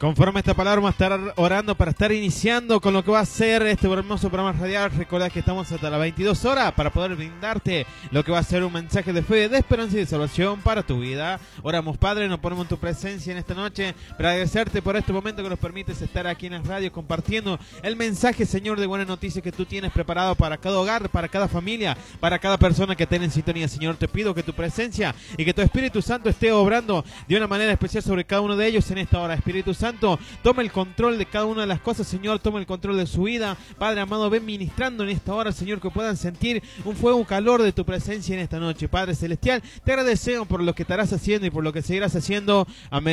Conforme a esta palabra vamos a estar orando para estar iniciando con lo que va a ser este hermoso programa radial. Recordad que estamos hasta las 22 horas para poder brindarte lo que va a ser un mensaje de fe, de esperanza y de salvación para tu vida. Oramos, Padre, nos ponemos en tu presencia en esta noche para agradecerte por este momento que nos permites estar aquí en las radios compartiendo el mensaje, Señor, de buenas noticias que tú tienes preparado para cada hogar, para cada familia, para cada persona que esté en sintonía. Señor, te pido que tu presencia y que tu Espíritu Santo esté obrando de una manera especial sobre cada uno de ellos en esta hora. Espíritu Santo, toma el control de cada una de las cosas, Señor, toma el control de su vida. Padre amado, ven ministrando en esta hora, Señor, que puedan sentir un fuego, un calor de tu presencia en esta noche. Padre celestial, te agradecemos por lo que estarás haciendo y por lo que seguirás haciendo. Amén.